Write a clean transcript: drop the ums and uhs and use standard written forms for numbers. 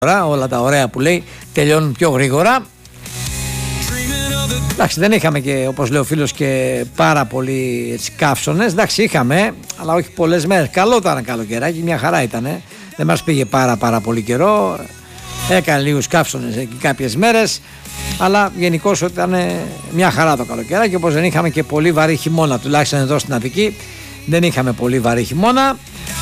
όλα τα ωραία που λέει τελειώνουν πιο γρήγορα. Εντάξει, δεν είχαμε και, όπως λέει ο φίλος, και πάρα πολύ καύσονες. Εντάξει, είχαμε, αλλά όχι πολλές μέρες. Καλό ήταν καλοκαιράκι, μια χαρά ήτανε. Δεν μας πήγε πάρα πολύ καιρό. Έκανε λίγους καύσονες εκεί κάποιες μέρες, αλλά γενικώς ήταν μια χαρά το καλοκαιράκι. Όπως δεν είχαμε και πολύ βαρύ χειμώνα, τουλάχιστον εδώ στην Αττική δεν είχαμε πολύ βαρύ χειμώνα.